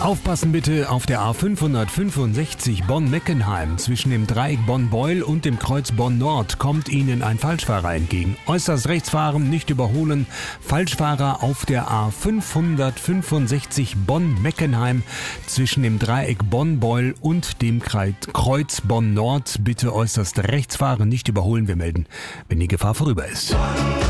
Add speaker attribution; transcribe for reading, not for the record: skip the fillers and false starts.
Speaker 1: Aufpassen bitte, auf der A565 Bonn-Meckenheim zwischen dem Dreieck Bonn-Beul und dem Kreuz Bonn-Nord kommt Ihnen ein Falschfahrer entgegen. Äußerst rechts fahren, nicht überholen. Falschfahrer auf der A565 Bonn-Meckenheim zwischen dem Dreieck Bonn-Beul und dem Kreuz Bonn-Nord. Bitte äußerst rechts fahren, nicht überholen. Wir melden, wenn die Gefahr vorüber ist.